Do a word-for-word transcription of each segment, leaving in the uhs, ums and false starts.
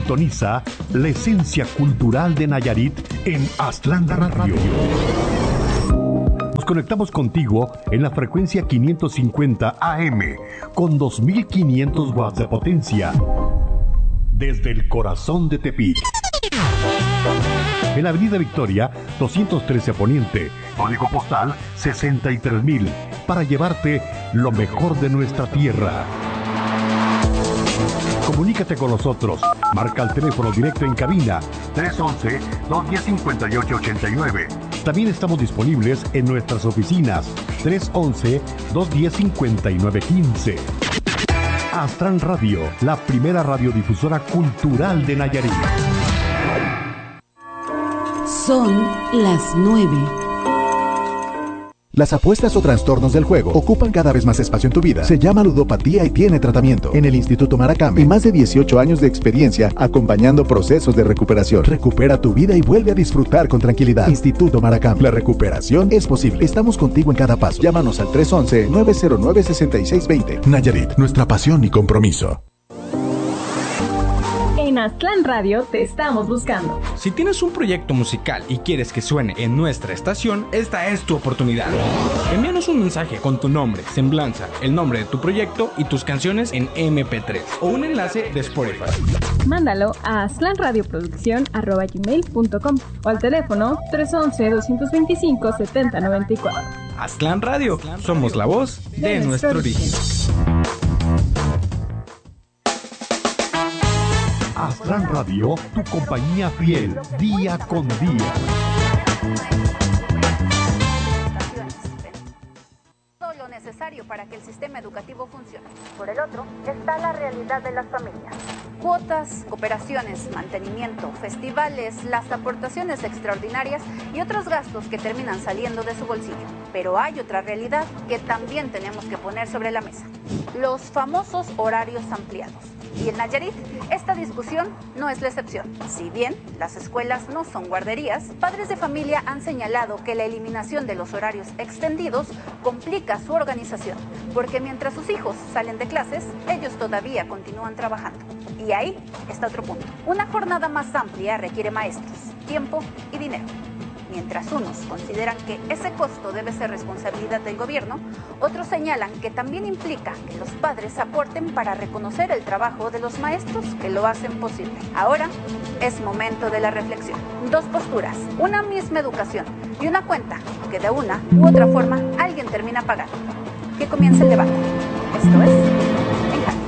Sintoniza la esencia cultural de Nayarit en Aztlán Radio. Nos conectamos contigo en la frecuencia quinientos cincuenta A M con dos mil quinientos watts de potencia desde el corazón de Tepic. En la Avenida Victoria, doscientos trece Poniente, código postal sesenta y tres mil, para llevarte lo mejor de nuestra tierra. Comunícate con nosotros. Marca el teléfono directo en cabina tres once, dos diez, cincuenta y ocho ochenta y nueve. También estamos disponibles en nuestras oficinas tres once, dos diez, cincuenta y nueve quince. Aztlán Radio, la primera radiodifusora cultural de Nayarit. Son las nueve. Las apuestas o trastornos del juego ocupan cada vez más espacio en tu vida. Se llama ludopatía y tiene tratamiento. En el Instituto Maracame, y más de dieciocho años de experiencia acompañando procesos de recuperación. Recupera tu vida y vuelve a disfrutar con tranquilidad. Instituto Maracame, la recuperación es posible. Estamos contigo en cada paso. Llámanos al tres once, nueve cero nueve, seis seis dos cero. Nayarit, nuestra pasión y compromiso. En Aztlán Radio te estamos buscando. Si tienes un proyecto musical y quieres que suene en nuestra estación, esta es tu oportunidad. Envíanos un mensaje con tu nombre, semblanza, el nombre de tu proyecto y tus canciones en eme pe tres o un enlace de Spotify. Mándalo a aztlanradioproducción arroba gmail punto com o al teléfono tres once, doscientos veinticinco, setenta noventa y cuatro. Aztlán Radio, somos la voz de, de nuestro origen. Aztlán Radio, tu compañía fiel, día con día. Todo lo necesario para que el sistema educativo funcione. Por el otro, está la realidad de las familias. Cuotas, cooperaciones, mantenimiento, festivales, las aportaciones extraordinarias y otros gastos que terminan saliendo de su bolsillo. Pero hay otra realidad que también tenemos que poner sobre la mesa. Los famosos horarios ampliados. Y en Nayarit, esta discusión no es la excepción. Si bien las escuelas no son guarderías, padres de familia han señalado que la eliminación de los horarios extendidos complica su organización, porque mientras sus hijos salen de clases, ellos todavía continúan trabajando. Y ahí está otro punto. Una jornada más amplia requiere maestros, tiempo y dinero. Mientras unos consideran que ese costo debe ser responsabilidad del gobierno, otros señalan que también implica que los padres aporten para reconocer el trabajo de los maestros que lo hacen posible. Ahora es momento de la reflexión. Dos posturas, una misma educación y una cuenta que de una u otra forma alguien termina pagando. Que comience el debate. Esto es En Jaque.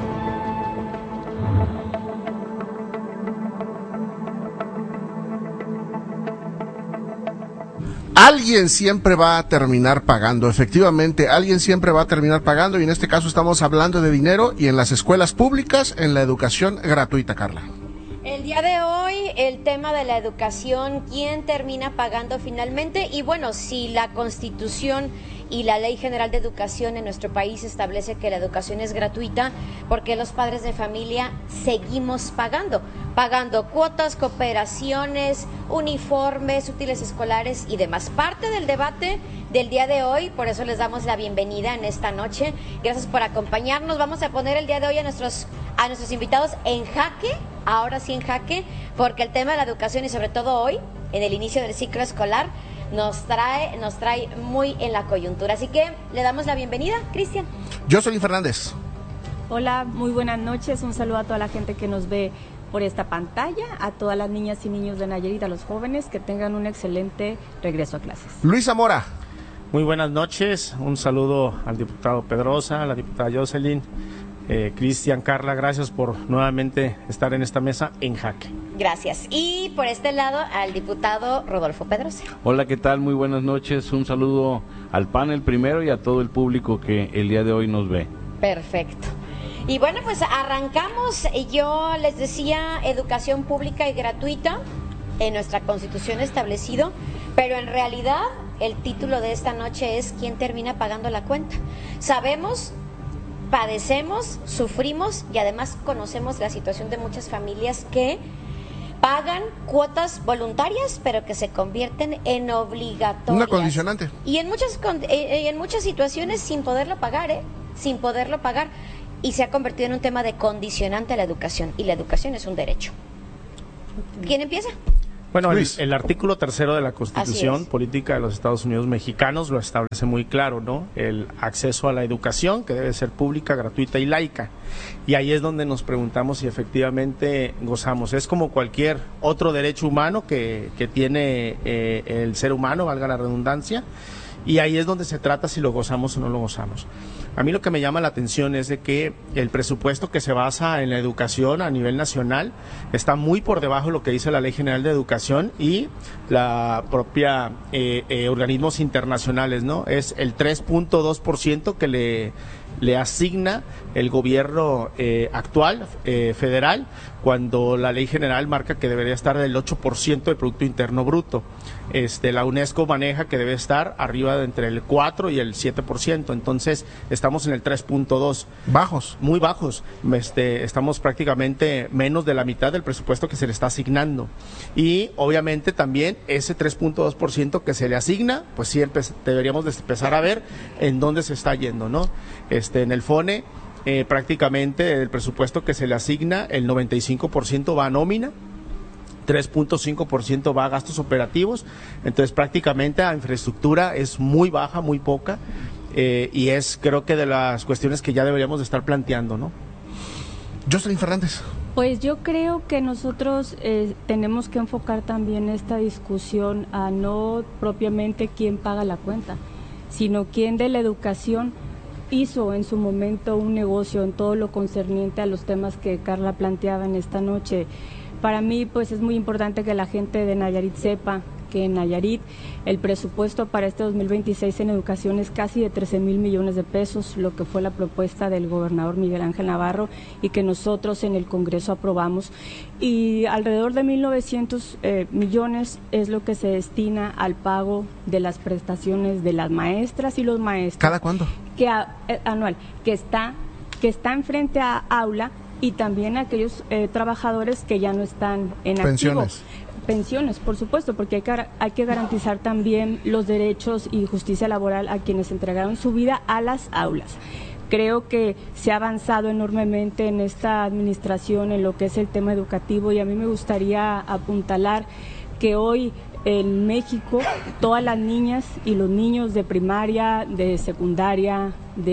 Alguien siempre va a terminar pagando, efectivamente, alguien siempre va a terminar pagando, y en este caso estamos hablando de dinero y en las escuelas públicas, en la educación gratuita, Carla. El día de hoy, el tema de la educación, ¿quién termina pagando finalmente? Y bueno, si la Constitución y la Ley General de Educación en nuestro país establece que la educación es gratuita, ¿por qué los padres de familia seguimos pagando? Pagando cuotas, cooperaciones, uniformes, útiles escolares y demás. Parte del debate del día de hoy, por eso les damos la bienvenida en esta noche. Gracias por acompañarnos. Vamos a poner el día de hoy a nuestros, a nuestros invitados en jaque, ahora sí en jaque, porque el tema de la educación y sobre todo hoy, en el inicio del ciclo escolar, nos trae, nos trae muy en la coyuntura. Así que le damos la bienvenida, Cristian. Jocelyn Fernández. Hola, muy buenas noches. Un saludo a toda la gente que nos ve por esta pantalla, a todas las niñas y niños de Nayarit, a los jóvenes, que tengan un excelente regreso a clases. Luis Zamora. Muy buenas noches. Un saludo al diputado Pedrosa, a la diputada Jocelyn, eh, Cristian, Carla, gracias por nuevamente estar en esta mesa en jaque. Gracias. Y por este lado, al diputado Rodolfo Pedrosa. Hola, ¿qué tal? Muy buenas noches. Un saludo al panel primero y a todo el público que el día de hoy nos ve. Perfecto. Y bueno, pues arrancamos. Yo les decía, educación pública y gratuita en nuestra Constitución establecido, pero en realidad el título de esta noche es ¿quién termina pagando la cuenta? Sabemos, padecemos, sufrimos y además conocemos la situación de muchas familias que pagan cuotas voluntarias, pero que se convierten en obligatorias. Una condicionante. Y en muchas, en muchas situaciones sin poderlo pagar, ¿eh? Sin poderlo pagar. Y se ha convertido en un tema de condicionante a la educación. Y la educación es un derecho. ¿Quién empieza? Bueno, el, el artículo tercero de la Constitución Política de los Estados Unidos Mexicanos lo establece muy claro, ¿no? El acceso a la educación, que debe ser pública, gratuita y laica. Y ahí es donde nos preguntamos si efectivamente gozamos. Es como cualquier otro derecho humano que, que tiene eh, el ser humano, valga la redundancia, y ahí es donde se trata si lo gozamos o no lo gozamos. A mí lo que me llama la atención es de que el presupuesto que se basa en la educación a nivel nacional está muy por debajo de lo que dice la Ley General de Educación y la propia eh, eh, organismos internacionales, ¿no? Es el tres punto dos por ciento que le, le asigna el gobierno eh, actual, eh, federal, cuando la Ley General marca que debería estar del ocho por ciento del Producto Interno Bruto. Este, la UNESCO maneja que debe estar arriba de entre el cuatro y el siete por ciento, entonces estamos en el tres punto dos. Bajos. Muy bajos. Este, estamos prácticamente menos de la mitad del presupuesto que se le está asignando. Y obviamente también ese tres punto dos por ciento que se le asigna, pues sí deberíamos de empezar a ver en dónde se está yendo, ¿no? Este, en el FONE, eh, prácticamente el presupuesto que se le asigna, el noventa y cinco por ciento va a nómina, tres punto cinco por ciento va a gastos operativos, entonces prácticamente la infraestructura es muy baja, muy poca, eh, y es creo que de las cuestiones que ya deberíamos de estar planteando, ¿no? Jocelyn Fernández. Pues yo creo que nosotros eh, tenemos que enfocar también esta discusión a no propiamente quién paga la cuenta, sino quién de la educación hizo en su momento un negocio en todo lo concerniente a los temas que Carla planteaba en esta noche. Para mí, pues es muy importante que la gente de Nayarit sepa que en Nayarit el presupuesto para este dos mil veintiséis en educación es casi de trece mil millones de pesos, lo que fue la propuesta del gobernador Miguel Ángel Navarro y que nosotros en el Congreso aprobamos. Y alrededor de mil novecientos eh, millones es lo que se destina al pago de las prestaciones de las maestras y los maestros. ¿Cada cuándo? Que a, eh, anual, que está, que está enfrente a aula, y también aquellos eh, trabajadores que ya no están en pensiones. activo. Pensiones, por supuesto, porque hay que, hay que garantizar también los derechos y justicia laboral a quienes entregaron su vida a las aulas. Creo que se ha avanzado enormemente en esta administración en lo que es el tema educativo y a mí me gustaría apuntalar que hoy en México todas las niñas y los niños de primaria, de secundaria,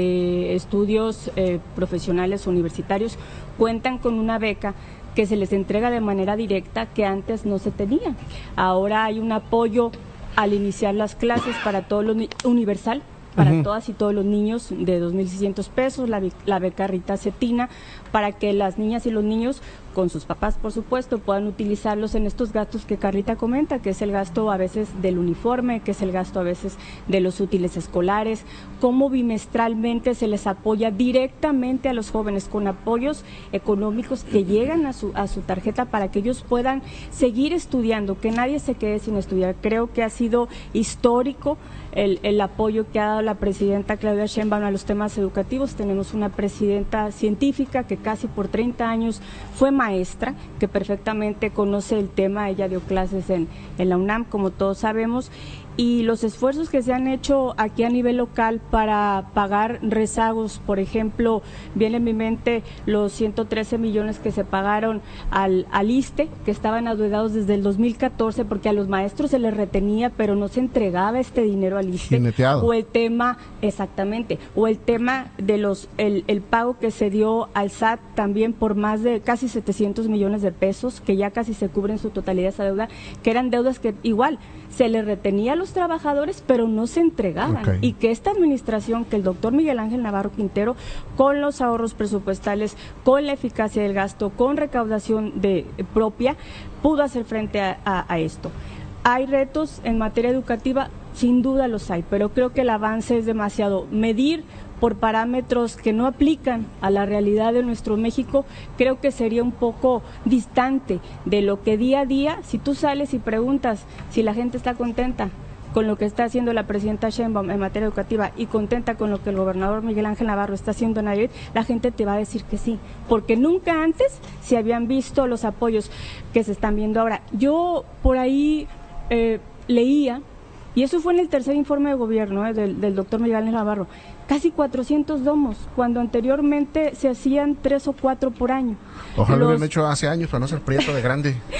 de estudios eh, profesionales universitarios cuentan con una beca que se les entrega de manera directa que antes no se tenía. Ahora hay un apoyo al iniciar las clases para todos los universal para uh-huh. todas y todos los niños de dos mil seiscientos pesos, la, la beca Rita Cetina, para que las niñas y los niños, con sus papás por supuesto, puedan utilizarlos en estos gastos que Carlita comenta, que es el gasto a veces del uniforme, que es el gasto a veces de los útiles escolares, cómo bimestralmente se les apoya directamente a los jóvenes con apoyos económicos que llegan a su, a su tarjeta para que ellos puedan seguir estudiando, que nadie se quede sin estudiar. Creo que ha sido histórico el, el apoyo que ha dado la presidenta Claudia Sheinbaum a los temas educativos. Tenemos una presidenta científica que casi por treinta años fue maestra, que perfectamente conoce el tema. Ella dio clases en, en la UNAM, como todos sabemos, y los esfuerzos que se han hecho aquí a nivel local para pagar rezagos, por ejemplo, viene en mi mente los ciento trece millones que se pagaron al, al ISSSTE, que estaban adeudados desde el dos mil catorce, porque a los maestros se les retenía, pero no se entregaba este dinero al ISSSTE. Jineteado. O el tema, exactamente, o el tema de los, el, el pago que se dio al S A T también por más de casi setecientos millones de pesos, que ya casi se cubre en su totalidad esa deuda, que eran deudas que igual se les retenía a los trabajadores, pero no se entregaban. Okay. Y que esta administración, que el doctor Miguel Ángel Navarro Quintero, con los ahorros presupuestales, con la eficacia del gasto, con recaudación de, propia, pudo hacer frente a, a, a esto. ¿Hay retos en materia educativa? Sin duda los hay, pero creo que el avance es demasiado. Medir por parámetros que no aplican a la realidad de nuestro México, creo que sería un poco distante de lo que día a día, si tú sales y preguntas si la gente está contenta con lo que está haciendo la presidenta Sheinbaum en materia educativa y contenta con lo que el gobernador Miguel Ángel Navarro está haciendo en Nayarit, la gente te va a decir que sí, porque nunca antes se habían visto los apoyos que se están viendo ahora. Yo por ahí eh, leía, y eso fue en el tercer informe de gobierno eh, del, del doctor Miguel Ángel Navarro, casi cuatrocientos domos, cuando anteriormente se hacían tres o cuatro por año. Ojalá Los... lo hubieran hecho hace años para no ser prieto de grande.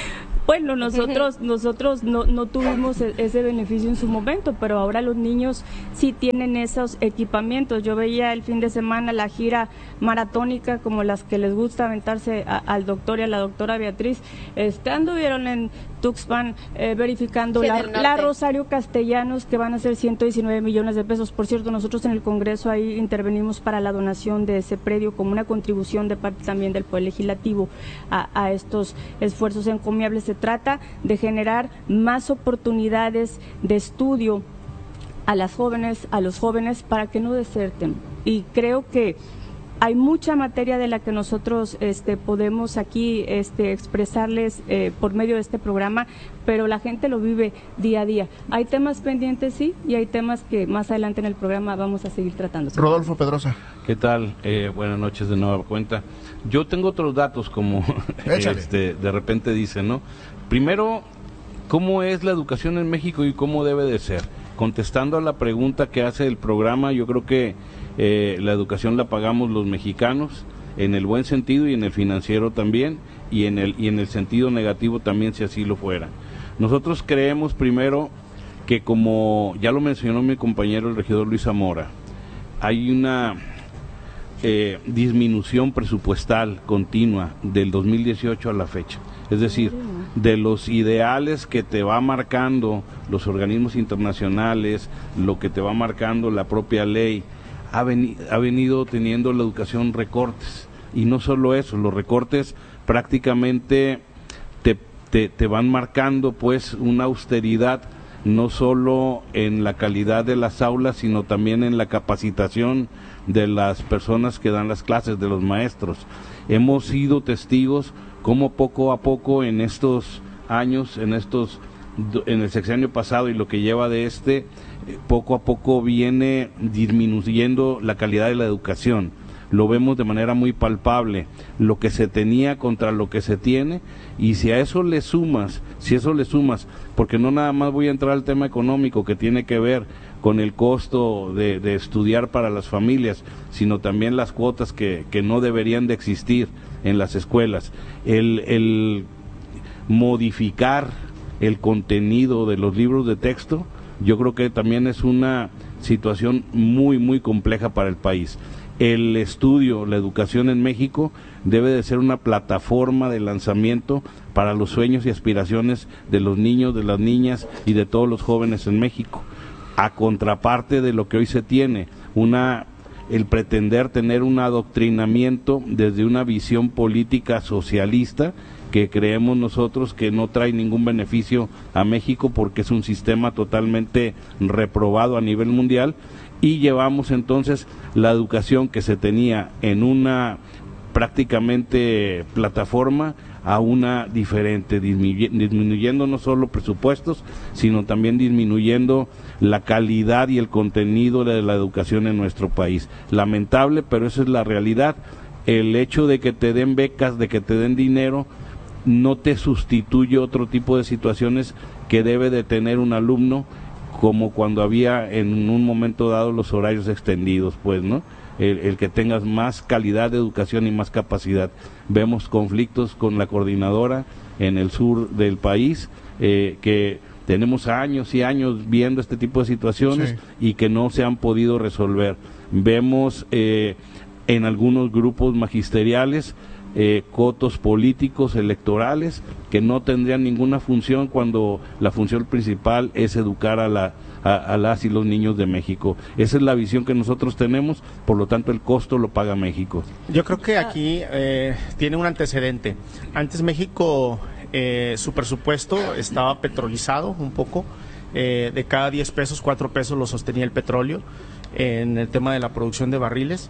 Bueno, nosotros nosotros no, no tuvimos ese beneficio en su momento, pero ahora los niños sí tienen esos equipamientos. Yo veía el fin de semana la gira maratónica, como las que les gusta aventarse a, al doctor y a la doctora Beatriz. Este, anduvieron en Tuxpan eh, verificando Sí, la, del norte. la Rosario Castellanos, que van a ser ciento diecinueve millones de pesos. Por cierto, nosotros en el Congreso ahí intervenimos para la donación de ese predio como una contribución de parte también del Poder Legislativo a, a estos esfuerzos encomiables. Se trata de generar más oportunidades de estudio a las jóvenes, a los jóvenes, para que no deserten. Y creo que hay mucha materia de la que nosotros este, podemos aquí este, expresarles eh, por medio de este programa, pero la gente lo vive día a día. Hay temas pendientes, sí, y hay temas que más adelante en el programa vamos a seguir tratando. Rodolfo Pedrosa. ¿Qué tal? Eh, buenas noches de nueva cuenta. Yo tengo otros datos, como este, de repente dicen, ¿no? Primero, ¿cómo es la educación en México y cómo debe de ser? Contestando a la pregunta que hace el programa, yo creo que eh, la educación la pagamos los mexicanos, en el buen sentido y en el financiero también, y en el, y en el sentido negativo también, si así lo fuera. Nosotros creemos primero que, como ya lo mencionó mi compañero el regidor Luis Zamora, hay una eh, disminución presupuestal continua del dos mil dieciocho a la fecha. Es decir, de los ideales que te va marcando los organismos internacionales, lo que te va marcando la propia ley, ha, veni- ha venido teniendo la educación recortes. Y no solo eso, los recortes prácticamente te, te, te van marcando pues una austeridad, no solo en la calidad de las aulas, sino también en la capacitación de las personas que dan las clases, de los maestros. Hemos sido testigos cómo poco a poco en estos años, en estos, en el sexenio pasado y lo que lleva de este, poco a poco viene disminuyendo la calidad de la educación. Lo vemos de manera muy palpable, lo que se tenía contra lo que se tiene, y si a eso le sumas, si eso le sumas, porque no nada más voy a entrar al tema económico que tiene que ver con el costo de, de estudiar para las familias, sino también las cuotas que, que no deberían de existir en las escuelas, el, el modificar el contenido de los libros de texto, yo creo que también es una situación muy, muy compleja para el país. El estudio, la educación en México debe de ser una plataforma de lanzamiento para los sueños y aspiraciones de los niños, de las niñas y de todos los jóvenes en México, a contraparte de lo que hoy se tiene, una el pretender tener un adoctrinamiento desde una visión política socialista que creemos nosotros que no trae ningún beneficio a México porque es un sistema totalmente reprobado a nivel mundial, y llevamos entonces la educación que se tenía en una prácticamente plataforma a una diferente, disminuyendo no solo presupuestos, sino también disminuyendo la calidad y el contenido de la educación en nuestro país. Lamentable, pero esa es la realidad. El hecho de que te den becas, de que te den dinero, no te sustituye otro tipo de situaciones que debe de tener un alumno, como cuando había en un momento dado los horarios extendidos, pues, ¿no? El, el que tengas más calidad de educación y más capacidad. Vemos conflictos con la coordinadora en el sur del país, eh, que tenemos años y años viendo este tipo de situaciones, sí, y que no se han podido resolver. Vemos eh, en algunos grupos magisteriales eh, cotos políticos electorales que no tendrían ninguna función cuando la función principal es educar a la A, a las y los niños de México. Esa es la visión que nosotros tenemos, por lo tanto el costo lo paga México. Yo creo que aquí eh, tiene un antecedente. Antes México, eh, su presupuesto estaba petrolizado un poco, eh, de cada diez pesos, cuatro pesos lo sostenía el petróleo en el tema de la producción de barriles.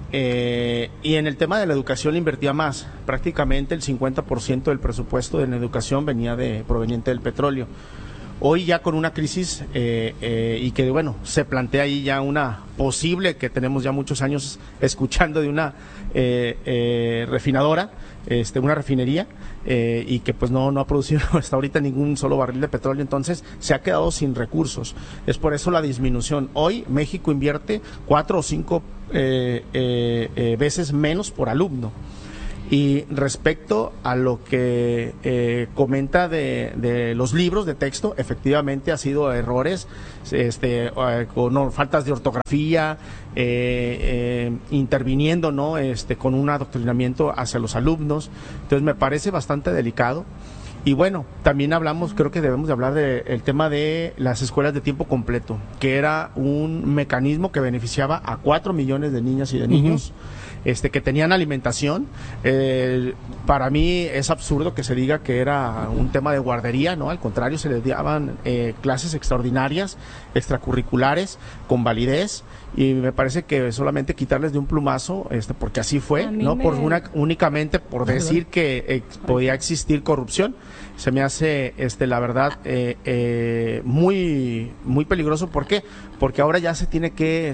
Eh, y en el tema de la educación le invertía más, prácticamente el cincuenta por ciento del presupuesto de la educación venía de proveniente del petróleo. Hoy ya con una crisis eh, eh, y que bueno, se plantea ahí ya una posible, que tenemos ya muchos años escuchando de una eh, eh, refinadora, este, una refinería, eh, y que pues no, no ha producido hasta ahorita ningún solo barril de petróleo, entonces se ha quedado sin recursos. Es por eso la disminución. Hoy México invierte cuatro o cinco eh, eh, eh, veces menos por alumno. Y respecto a lo que eh, comenta de, de los libros de texto, efectivamente ha sido errores, este, eh, con no, faltas de ortografía, eh, eh, interviniendo, ¿no? Este, con un adoctrinamiento hacia los alumnos. Entonces me parece bastante delicado. Y bueno, también hablamos, creo que debemos de hablar del tema de las escuelas de tiempo completo, que era un mecanismo que beneficiaba a cuatro millones de niñas y de niños. Uh-huh. Este, que tenían alimentación. Eh, para mí es absurdo que se diga que era un tema de guardería, ¿no? Al contrario, se les daban eh, clases extraordinarias, extracurriculares, con validez, y me parece que solamente quitarles de un plumazo, este, porque así fue, no me... por una, únicamente por decir que eh, podía existir corrupción, se me hace, este, la verdad, eh, eh, muy, muy peligroso. ¿Por qué? Porque ahora ya se tiene que, eh,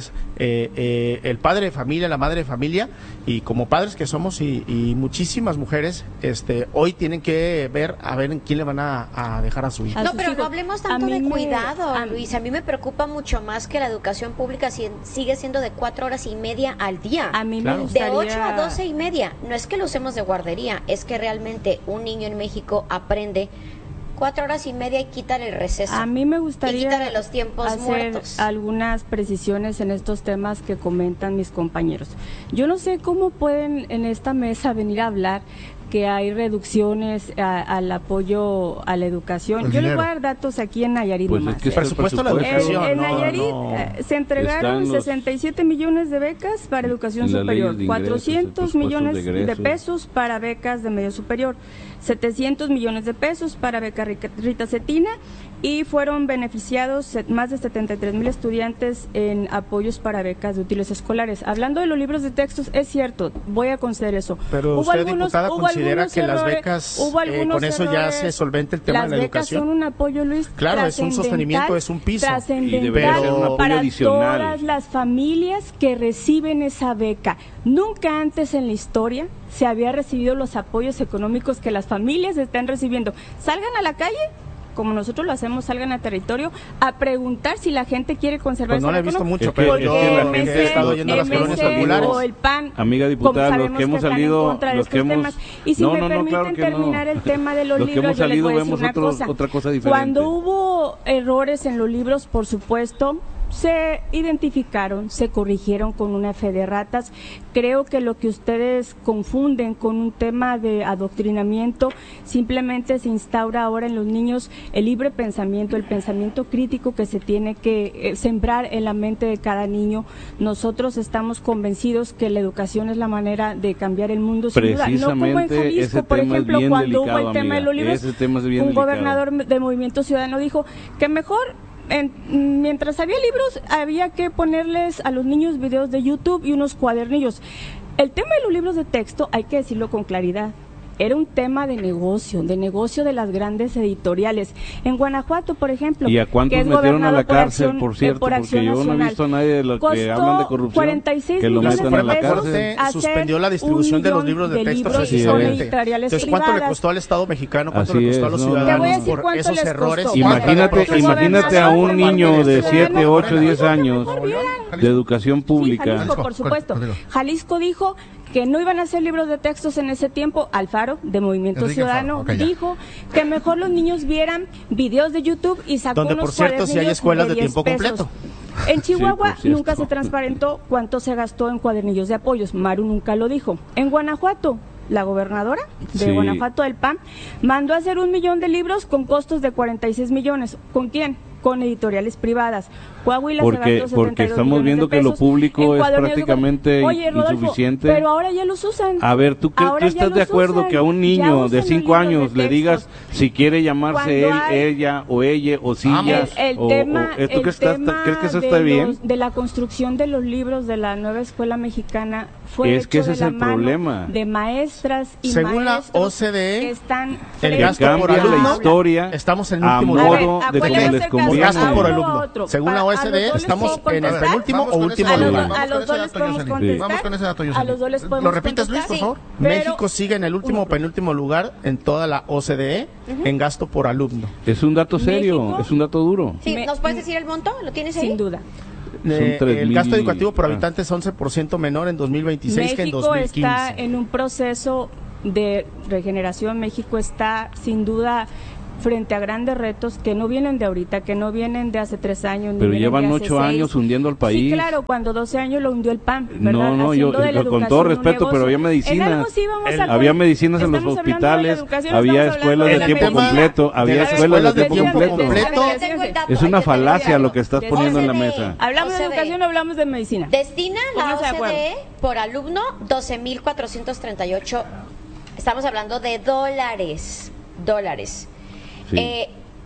eh, el padre de familia, la madre de familia, y como padres que somos y, y muchísimas mujeres, este, hoy tienen que ver a ver en quién le van a, a dejar a su hijo. No, pero no hablemos tanto de cuidado, me... Luis. A mí me preocupa mucho más que la educación pública sigue siendo de cuatro horas y media al día. A mí me gustaría... De ocho a doce y media. No es que lo usemos de guardería, es que realmente un niño en México aprende cuatro horas y media y quítale el receso. A mí me gustaría y quítale los tiempos hacer muertos. Algunas precisiones en estos temas que comentan mis compañeros. Yo no sé cómo pueden en esta mesa venir a hablar que hay reducciones a, al apoyo a la educación. Yo les voy a dar datos aquí en Nayarit pues nomás. Es que es presupuesto la educación. En, en no, Nayarit no. eh, se entregaron los, sesenta y siete millones de becas para educación superior, ingresos, cuatrocientos millones de, de pesos para becas de medio superior, setecientos millones de pesos para beca Rita Cetina, y fueron beneficiados más de setenta y tres mil estudiantes en apoyos para becas de útiles escolares. Hablando de los libros de textos, es cierto, voy a conceder eso. Pero hubo usted, algunos, diputada, hubo considera que errores, las becas, hubo eh, con eso errores, ya se solventa el tema de la educación. Las becas son un apoyo, Luis, claro, es un sostenimiento, es un piso. Trascendental y debería ser un apoyo para adicional. Todas las familias que reciben esa beca. Nunca antes en la historia se había recibido los apoyos económicos que las familias están recibiendo. Salgan a la calle, como nosotros lo hacemos, salgan a territorio a preguntar si la gente quiere conservar pues no esa le he visto mucho, es que, pero es yo que la M C, gente he estado yendo a las colonias populares. O el P A N, amiga diputada, los que hemos que salido, los que hemos temas. Y si no, me no, permiten no, claro que terminar no. el tema de los, los libros, que hemos yo les salido voy a decir vemos una otro, cosa. otra cosa diferente. Cuando hubo errores en los libros, por supuesto, se identificaron, se corrigieron con una fe de ratas. Creo que lo que ustedes confunden con un tema de adoctrinamiento, simplemente se instaura ahora en los niños el libre pensamiento, el pensamiento crítico que se tiene que eh, sembrar en la mente de cada niño. Nosotros estamos convencidos que la educación es la manera de cambiar el mundo, sin duda. No como en Jalisco, ese por tema ejemplo, es bien cuando delicado, hubo el tema amiga. de los libros, Ese tema es bien un delicado. gobernador de Movimiento Ciudadano dijo que mejor En, mientras había libros, había que ponerles a los niños videos de YouTube y unos cuadernillos. El tema de los libros de texto, hay que decirlo con claridad, era un tema de negocio, de negocio de las grandes editoriales. En Guanajuato, por ejemplo, ¿y a cuántos que es metieron a la por cárcel, acción, por cierto? por Porque yo no he visto a nadie de los que hablan de corrupción cuarenta y seis que lo metan a la cárcel. Suspendió la distribución de los libros de, de texto libros precisamente. Entonces, ¿cuánto le costó al Estado mexicano? ¿Cuánto Así le costó es, a los no, ciudadanos no, por esos errores? Imagínate, imagínate a un niño de siete, ocho, diez años de educación pública. Sí, Jalisco, por supuesto. Jalisco dijo que no iban a hacer libros de textos en ese tiempo. Alfaro, de Movimiento Enrique Ciudadano, okay, dijo que mejor los niños vieran videos de YouTube y sacó donde, unos por cierto, si hay escuelas de, de tiempo pesos. completo. En Chihuahua sí, nunca se transparentó cuánto se gastó en cuadernillos de apoyos. Maru nunca lo dijo. En Guanajuato, la gobernadora de sí. Guanajuato del P A N mandó a hacer un millón de libros con costos de cuarenta y seis millones. ¿Con quién? Con editoriales privadas. Coahuila porque, se gastó porque estamos viendo que lo público es prácticamente Oye, Rodolfo, insuficiente. Pero ahora ya los usan. A ver, ¿tú, tú estás de acuerdo usan, que a un niño de cinco años le digas si quiere llamarse él, hay... ella o ella o silla? El, el o, tema, o, ¿tú el crees, tema ¿crees que eso de está los, bien? De la construcción de los libros de la nueva escuela mexicana fue es que ese de es la el mano problema. De maestras y según maestros la O C D E, que están el gasto por alumno, la historia, estamos en el último a lugar modo de como les conviene. Gasto por alumno. Según la O C D E, estamos en el penúltimo o último lugar. A los dos les podemos contestar. Vamos con ese dato, A los dos les podemos ¿Lo repites, Luis, por favor? México sigue en el último o penúltimo lugar en toda la O C D E en gasto por alumno. Es un dato serio, es un dato duro. Sí, ¿nos puedes decir el monto? ¿Lo tienes ahí? Sin duda. Eh, el gasto educativo por habitante es once por ciento menor en dos mil veintiséis México que en dos mil quince. Está en un proceso de regeneración. México está sin duda frente a grandes retos que no vienen de ahorita, que no vienen de hace tres años. Pero ni llevan de hace ocho seis. años hundiendo al país. Sí, claro, cuando doce años lo hundió el P A N, ¿verdad? No, no, yo, yo con todo respeto, pero había medicinas. Sí el, había medicinas en los hospitales, había escuelas de tiempo completo, había escuelas de tiempo completo. Es una falacia lo que estás poniendo en la mesa. ¿Hablamos de educación o hablamos de medicina? Destina la O C D E por alumno doce mil cuatrocientos treinta y ocho, estamos hablando de dólares, dólares. Sí. Eh,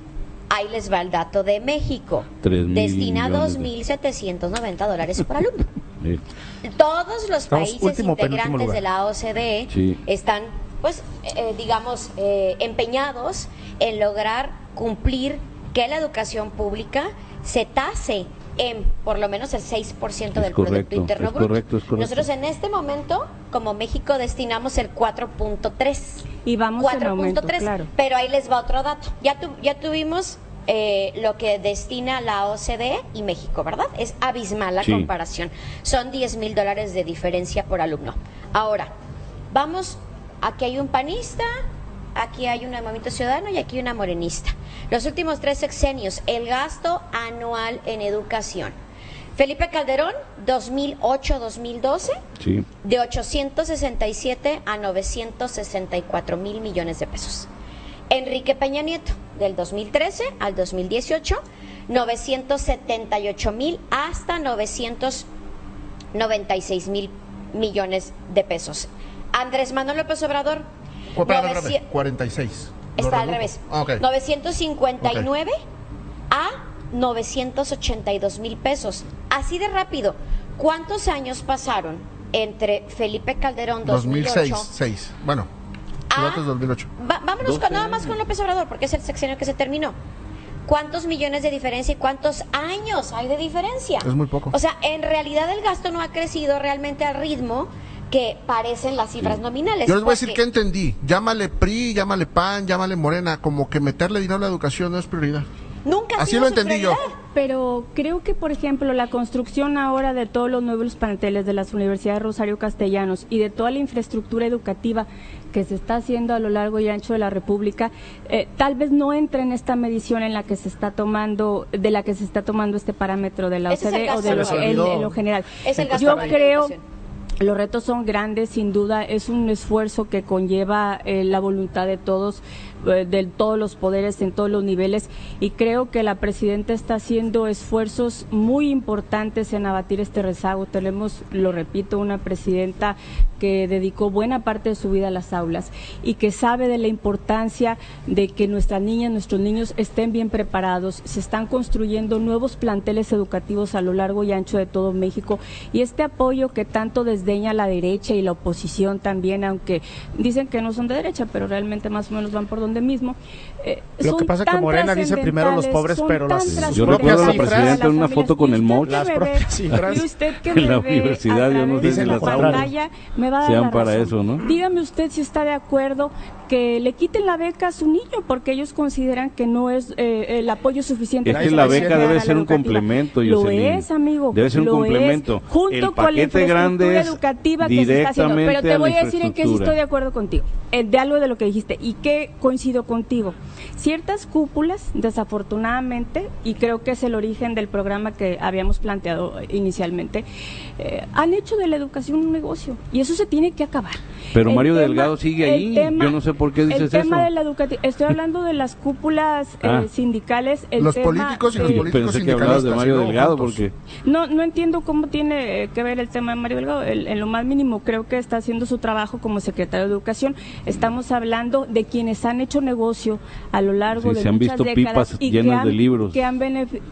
Ahí les va el dato de México. Destina dos mil setecientos noventa dólares por alumno. Sí. Todos los Estamos países último, integrantes de la O C D E sí. están, pues, eh, digamos, eh, empeñados en lograr cumplir que la educación pública se tase en por lo menos el seis por ciento del correcto, Producto Interno es Bruto. Correcto, es correcto. Nosotros en este momento, como México, destinamos el cuatro punto tres. Y vamos cuatro punto tres, claro. Pero ahí les va otro dato. Ya, tu, ya tuvimos eh, lo que destina la O C D E y México, ¿verdad? Es abismal la sí. comparación. Son diez mil dólares de diferencia por alumno. Ahora, vamos, aquí hay un panista, aquí hay un Movimiento Ciudadano y aquí una morenista. Los últimos tres sexenios, el gasto anual en educación. Felipe Calderón, dos mil ocho a dos mil doce, sí. de ochocientos sesenta y siete a novecientos sesenta y cuatro mil millones de pesos. Enrique Peña Nieto, del dos mil trece al dos mil dieciocho, novecientos setenta y ocho mil hasta novecientos noventa y seis mil millones de pesos. Andrés Manuel López Obrador, novecientos cuarenta y seis. Está al revés. Ah, okay. novecientos cincuenta y nueve okay. a novecientos ochenta y dos mil pesos. Así de rápido. ¿Cuántos años pasaron entre Felipe Calderón dos mil ocho? dos mil seis. Bueno, a, dos mil ocho. Va, vámonos con, nada más con López Obrador, porque es el sexenio que se terminó. ¿Cuántos millones de diferencia y cuántos años hay de diferencia? Es muy poco. O sea, en realidad el gasto no ha crecido realmente al ritmo que parecen las cifras sí. nominales. Yo les voy a decir que entendí. Llámale P R I, llámale P A N, llámale Morena, como que meterle dinero a la educación no es prioridad. Nunca ha Así sido lo su entendí prioridad. yo. Pero creo que, por ejemplo, la construcción ahora de todos los nuevos planteles de las universidades Rosario Castellanos y de toda la infraestructura educativa que se está haciendo a lo largo y ancho de la República, eh, tal vez no entre en esta medición en la que se está tomando, de la que se está tomando este parámetro de la O C D E o de lo, en, en lo general. Es el gasto yo de creo. Los retos son grandes, sin duda, es un esfuerzo que conlleva eh, la voluntad de todos, eh, de todos los poderes en todos los niveles, y creo que la presidenta está haciendo esfuerzos muy importantes en abatir este rezago. Tenemos, lo repito, una presidenta que dedicó buena parte de su vida a las aulas y que sabe de la importancia de que nuestras niñas, nuestros niños estén bien preparados. Se están construyendo nuevos planteles educativos a lo largo y ancho de todo México, y este apoyo que tanto desdeña la derecha y la oposición también, aunque dicen que no son de derecha, pero realmente más o menos van por donde mismo. Eh, Lo que pasa es que Morena dice primero los pobres, pero las yo recuerdo a la presidenta en una foto con el moch las propias cifras usted que en la universidad, yo no sé si la pantalla me va a dar sean la para razón. eso, ¿no? Dígame usted si está de acuerdo que le quiten la beca a su niño porque ellos consideran que no es eh, el apoyo suficiente. Es que la beca debe ser un complemento, Lo es, amigo. Debe ser un complemento. Es, junto el con la infraestructura educativa que se está haciendo. Pero te voy a decir en qué sí estoy de acuerdo contigo, de algo de lo que dijiste y que coincido contigo. Ciertas cúpulas, desafortunadamente, y creo que es el origen del programa que habíamos planteado inicialmente, eh, han hecho de la educación un negocio y eso se tiene que acabar. Pero el Mario tema, Delgado sigue ahí, tema, yo no sé por qué dices el tema eso. De la educativa, estoy hablando de las cúpulas ah. eh, sindicales. El los tema, políticos y los eh, políticos pensé que hablabas de Mario Delgado porque no no entiendo cómo tiene eh, que ver el tema de Mario Delgado. El, en lo más mínimo creo que está haciendo su trabajo como secretario de Educación. Estamos hablando de quienes han hecho negocio a lo largo sí, de se han muchas visto décadas pipas y llenas que han, de libros que han beneficiado.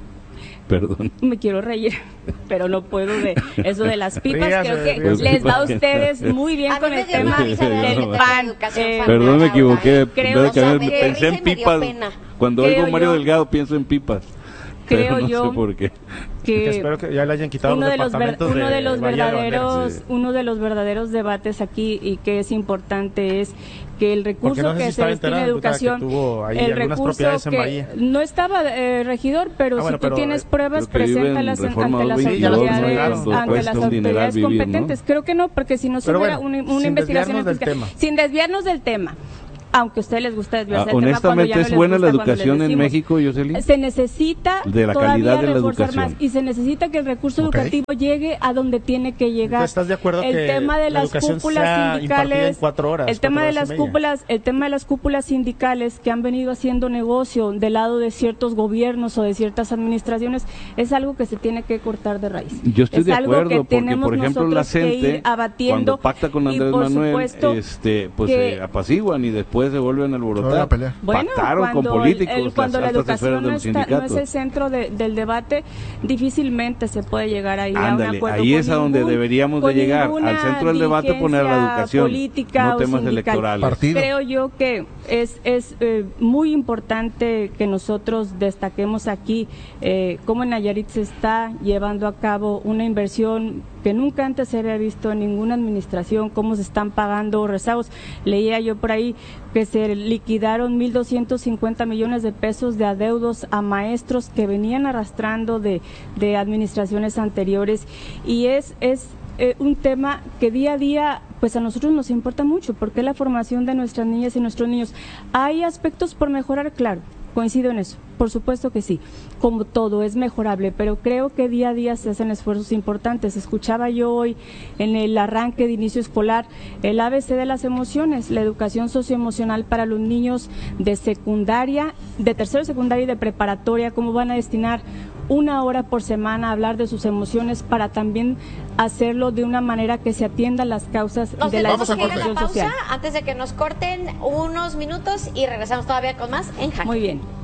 Perdón. Me quiero reír, pero no puedo de eso de las pipas. Ríase, Creo que ríase. les va a ustedes muy bien a con mí el me dio tema una risa de del la pan. educación Eh, Perdón, me equivoqué. Creo, que o sea, pensé en pipas. Cuando creo oigo Mario yo, Delgado pienso en pipas. creo no yo sé por qué. que espero que ya le hayan quitado uno los de los ver, departamentos uno de, de los Bahía verdaderos sí. uno de los verdaderos debates aquí y que es importante es que el recurso no sé que si se destina a educación, el recurso que no estaba eh, regidor, pero ah, bueno, si tú pero, tienes pruebas, preséntalas ante las autoridades, ante las autoridades competentes. ¿no? Creo que no, porque si no se hubiera bueno, una, una investigación fiscal, sin desviarnos del tema. Aunque a ustedes les gusta desviarse ah, del tema cuando ya no es buena les gusta, la educación en México, Jocelyn. Se necesita de la todavía calidad de la reforzar educación. más y se necesita que el recurso okay. educativo llegue a donde tiene que llegar. ¿Estás de acuerdo el que tema de la las cúpulas sindicales, en cuatro horas, el tema cuatro de las cúpulas, el tema de las cúpulas sindicales que han venido haciendo negocio del lado de ciertos gobiernos o de ciertas administraciones es algo que se tiene que cortar de raíz. Yo estoy es de algo acuerdo que porque tenemos por ejemplo la gente abatiendo, cuando pacta con Andrés Manuel, este, pues se apaciguan y después se vuelven a alborotar. Bueno, Pactaron cuando, con políticos, el, cuando la educación no, de está, no es el centro de, del debate, difícilmente se puede llegar ahí Ándale, a un acuerdo. Ahí es a donde ningún, deberíamos de llegar, al centro del debate poner la educación, no temas electorales. Partido. Creo yo que es, es eh, muy importante que nosotros destaquemos aquí eh, cómo en Nayarit se está llevando a cabo una inversión que nunca antes se había visto en ninguna administración, cómo se están pagando rezagos. Leía yo por ahí que se liquidaron mil doscientos cincuenta millones de pesos de adeudos a maestros que venían arrastrando de, de administraciones anteriores y es, es eh, un tema que día a día pues a nosotros nos importa mucho porque es la formación de nuestras niñas y nuestros niños. Hay aspectos por mejorar, claro. Coincido en eso, por supuesto que sí, como todo es mejorable, pero creo que día a día se hacen esfuerzos importantes. Escuchaba yo hoy en el arranque de inicio escolar el A B C de las emociones, la educación socioemocional para los niños de secundaria, de tercero secundaria y de preparatoria, cómo van a destinar una hora por semana a hablar de sus emociones para también hacerlo de una manera que se atienda las causas nos de la educación social. Vamos a pausa antes de que nos corten unos minutos y regresamos todavía con más en Jaque. Muy bien.